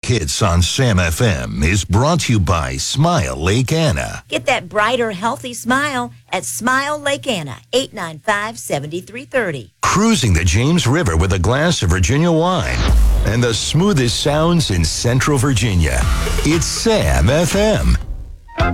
hits on Sam FM is brought to you by Smile Lake Anna. Get that brighter, healthy smile at Smile Lake Anna, 895-7330. Cruising the James River with a glass of Virginia wine and the smoothest sounds in Central Virginia. It's Sam FM.